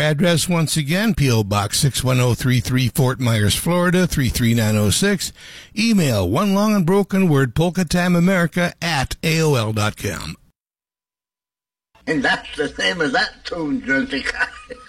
address once again, P.O. Box 61033, Fort Myers, Florida, 33906. Email one long unbroken word, polkatimeamerica at AOL.com. And that's the name of that tune, Jessica.